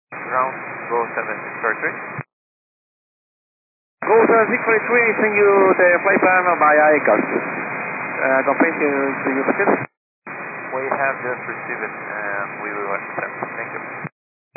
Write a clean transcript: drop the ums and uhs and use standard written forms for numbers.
Ground, Go 7643. Go 7643, send you the flight plan via ACAS. Confirm to you, Pacific. We have just received it and we will accept. Thank you.